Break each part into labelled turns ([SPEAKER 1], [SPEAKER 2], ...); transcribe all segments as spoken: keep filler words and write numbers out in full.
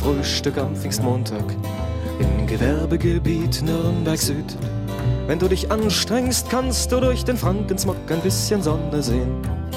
[SPEAKER 1] Frühstück am Pfingstmontag im Gewerbegebiet Nürnberg Süd. Wenn du dich anstrengst, kannst du durch den Frankensmock ein bisschen Sonne sehen.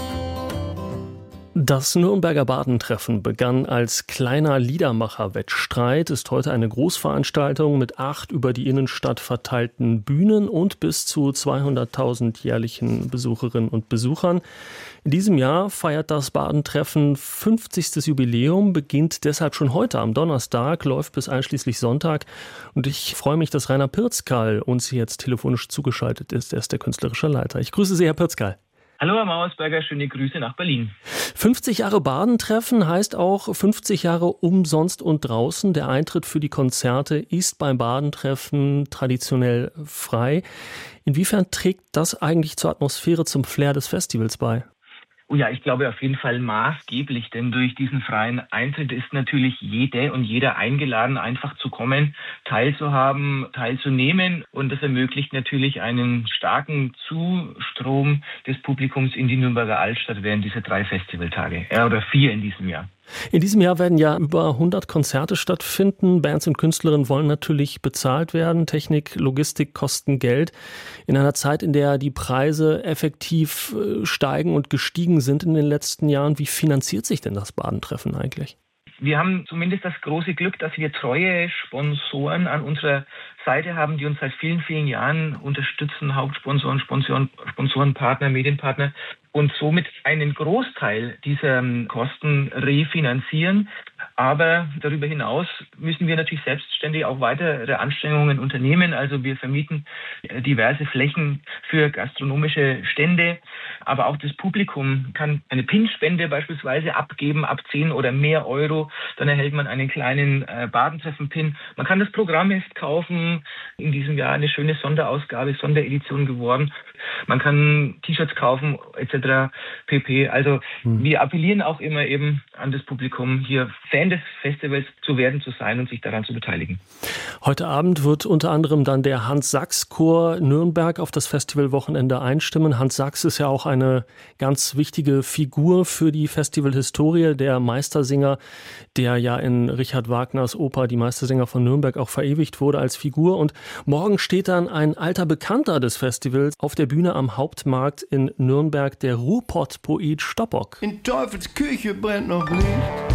[SPEAKER 2] Das Nürnberger Badentreffen begann als kleiner Liedermacher-Wettstreit, ist heute eine Großveranstaltung mit acht über die Innenstadt verteilten Bühnen und bis zu zweihunderttausend jährlichen Besucherinnen und Besuchern. In diesem Jahr feiert das Badentreffen fünfzigstes Jubiläum, beginnt deshalb schon heute am Donnerstag, läuft bis einschließlich Sonntag. Und ich freue mich, dass Rainer Pirzkal uns jetzt telefonisch zugeschaltet ist. Er ist der künstlerische Leiter. Ich grüße Sie, Herr Pirzkal.
[SPEAKER 3] Hallo Herr Mauersberger, schöne Grüße nach Berlin.
[SPEAKER 2] fünfzig Jahre Badentreffen heißt auch fünfzig Jahre umsonst und draußen. Der Eintritt für die Konzerte ist beim Badentreffen traditionell frei. Inwiefern trägt das eigentlich zur Atmosphäre, zum Flair des Festivals bei?
[SPEAKER 3] Oh ja, ich glaube auf jeden Fall maßgeblich, denn durch diesen freien Eintritt ist natürlich jede und jeder eingeladen, einfach zu kommen, teilzuhaben, teilzunehmen, und das ermöglicht natürlich einen starken Zustrom des Publikums in die Nürnberger Altstadt während dieser drei Festivaltage, ja, oder vier in diesem Jahr.
[SPEAKER 2] In diesem Jahr werden ja über hundert Konzerte stattfinden. Bands und Künstlerinnen wollen natürlich bezahlt werden. Technik, Logistik kosten Geld. In einer Zeit, in der die Preise effektiv steigen und gestiegen sind in den letzten Jahren, wie finanziert sich denn das Badentreffen eigentlich?
[SPEAKER 3] Wir haben zumindest das große Glück, dass wir treue Sponsoren an unserer Seite haben, die uns seit vielen, vielen Jahren unterstützen, Hauptsponsoren, Sponsoren, Sponsorenpartner, Medienpartner, und somit einen Großteil dieser Kosten refinanzieren. Aber darüber hinaus müssen wir natürlich selbstständig auch weitere Anstrengungen unternehmen. Also wir vermieten diverse Flächen für gastronomische Stände. Aber auch das Publikum kann eine Pinspende beispielsweise abgeben, ab zehn oder mehr Euro. Dann erhält man einen kleinen äh, Badentreffen-Pin. Man kann das Programmheft kaufen. In diesem Jahr eine schöne Sonderausgabe, Sonderedition geworden. Man kann T-Shirts kaufen et cetera pp. Also hm. wir appellieren auch immer eben an das Publikum, hier Fan des Festivals zu werden, zu sein und sich daran zu beteiligen.
[SPEAKER 2] Heute Abend wird unter anderem dann der Hans-Sachs-Chor Nürnberg auf das Festivalwochenende einstimmen. Hans Sachs ist ja auch eine ganz wichtige Figur für die Festivalhistorie, der Meistersinger, der ja in Richard Wagners Oper Die Meistersinger von Nürnberg auch verewigt wurde als Figur. Und morgen steht dann ein alter Bekannter des Festivals auf der Bühne am Hauptmarkt in Nürnberg, der Ruhrpott-Poet Stoppock.
[SPEAKER 4] In Teufels Küche brennt noch Licht.